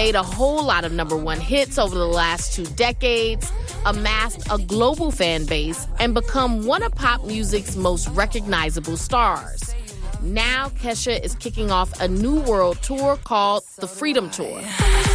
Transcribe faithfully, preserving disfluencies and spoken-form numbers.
made a whole lot of number one hits over the last two decades, amassed a global fan base, and become one of pop music's most recognizable stars. Now, Kesha is kicking off a new world tour called the Freedom Tour.